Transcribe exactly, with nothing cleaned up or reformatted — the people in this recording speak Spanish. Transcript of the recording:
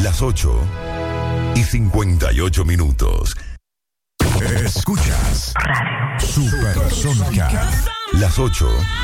Las ocho y cincuenta y ocho minutos. Escuchas Radio Supersónica. Las ocho